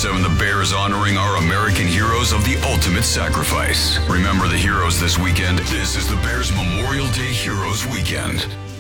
24/7, the Bears honoring our American heroes of the ultimate sacrifice. Remember the heroes this weekend. This is the Bears Memorial Day Heroes Weekend.